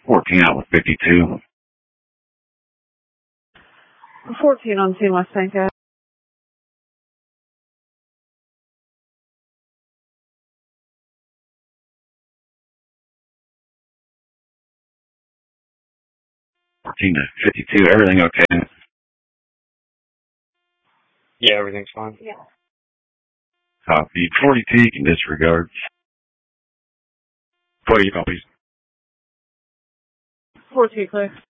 14 out with 52. 14 on 2 Mustang. 14 to 52, everything okay? Yeah, everything's fine. Yeah. Copy. 42, you can disregard. 40 copies. 42 clear.